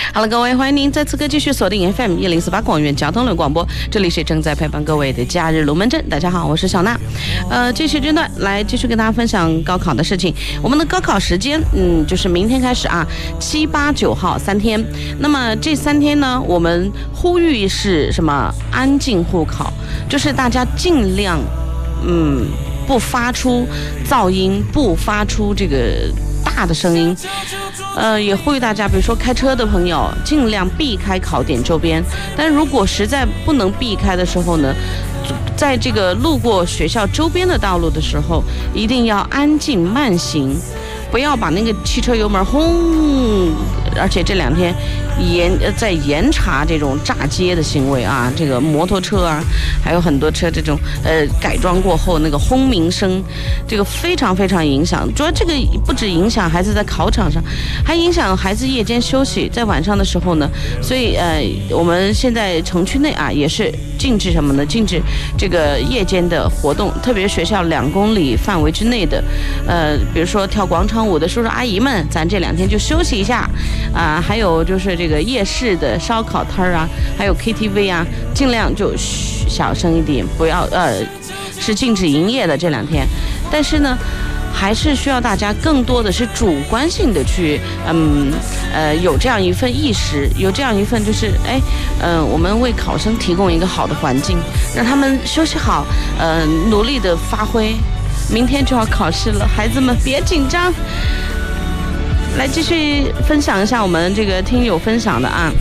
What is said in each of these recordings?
好了，各位，欢迎您再次继续锁定 FM 1048广元交通类广播，这里是正在陪伴各位的假日龙门阵。大家好，我是小娜。继续这段来继续跟大家分享高考的事情。我们的高考时间，就是明天开始啊，7、8、9号3天。那么这3天呢，我们呼吁是什么？安静护考，就是大家尽量，不发出噪音，不发出这个大的声音。也呼吁大家，比如说开车的朋友，尽量避开考点周边。但如果实在不能避开的时候呢，在这个路过学校周边的道路的时候，一定要安静慢行，不要把那个汽车油门轰。而且这2天在严查这种炸街的行为啊，这个摩托车啊，还有很多车这种改装过后那个轰鸣声，这个非常非常影响。主要这个不止影响孩子在考场上，还影响孩子夜间休息，在晚上的时候呢。所以我们现在城区内啊也是禁止什么呢？禁止这个夜间的活动，特别学校2公里范围之内的，比如说跳广场舞的叔叔阿姨们，咱这2天就休息一下。还有就是这个夜市的烧烤摊儿啊，还有 KTV 啊，尽量就小声一点，不要是禁止营业的这2天。但是呢，还是需要大家更多的是主观性的去有这样一份意识，有这样一份就是我们为考生提供一个好的环境，让他们休息好，努力的发挥。明天就要考试了，孩子们别紧张。来继续分享一下我们这个听友分享的啊。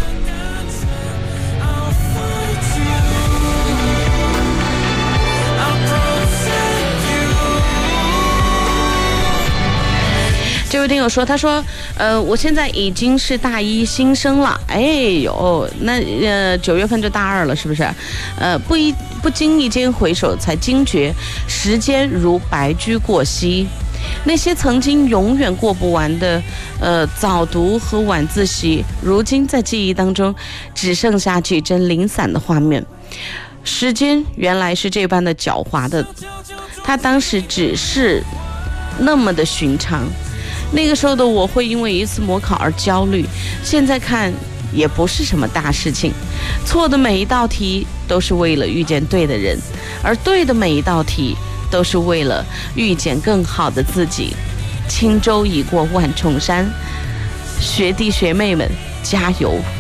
这位听友说，他说我现在已经是大1新生了，那9月份就大2了，是不是？不经意间回首，才惊觉时间如白驹过隙。那些曾经永远过不完的早读和晚自习，如今在记忆当中只剩下几帧零散的画面。时间原来是这般的狡猾的，它当时只是那么的寻常。那个时候的我会因为一次模考而焦虑，现在看也不是什么大事情。错的每一道题都是为了遇见对的人，而对的每一道题都是为了遇见更好的自己。轻舟已过万重山，学弟学妹们加油！